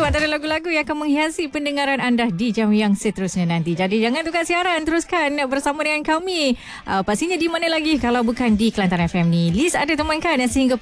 Itu antara lagu-lagu yang akan menghiasi pendengaran anda di jam yang seterusnya nanti. Jadi jangan tukar siaran, teruskan bersama dengan kami. Pastinya di mana lagi kalau bukan di Kelantan FM ni. Liz ada temankan sehingga